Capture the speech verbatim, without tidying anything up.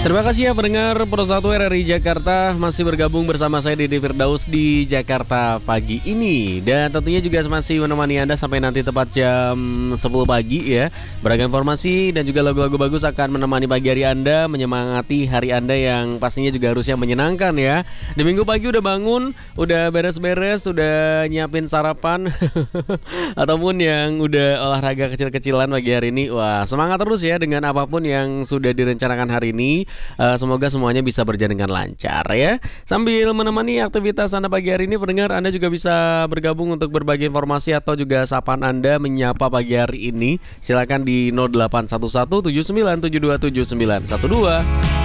Terima kasih ya pendengar Pro satu R R I Jakarta, masih bergabung bersama saya Dede Firdaus di Jakarta pagi ini. Dan tentunya juga masih menemani Anda sampai nanti tepat jam sepuluh pagi ya. Beragam informasi dan juga lagu-lagu bagus akan menemani pagi hari Anda, menyemangati hari Anda yang pastinya juga harusnya menyenangkan ya. Di minggu pagi udah bangun, udah beres-beres, udah nyiapin sarapan ataupun yang udah olahraga kecil-kecilan pagi hari ini. Wah, semangat terus ya dengan apapun yang sudah direncanakan hari ini. Uh, semoga semuanya bisa berjalan dengan lancar ya. Sambil menemani aktivitas Anda pagi hari ini, pendengar, Anda juga bisa bergabung untuk berbagi informasi atau juga sapaan Anda menyapa pagi hari ini. Silakan di nol delapan satu satu tujuh sembilan tujuh dua tujuh sembilan satu dua.